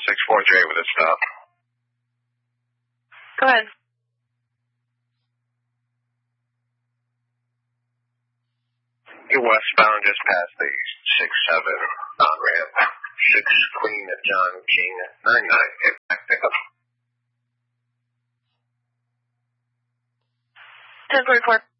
643 with a stop. Go ahead. You're westbound just past the 6-7 on-ramp. 6 Queen John King 99. Pickup. 1044.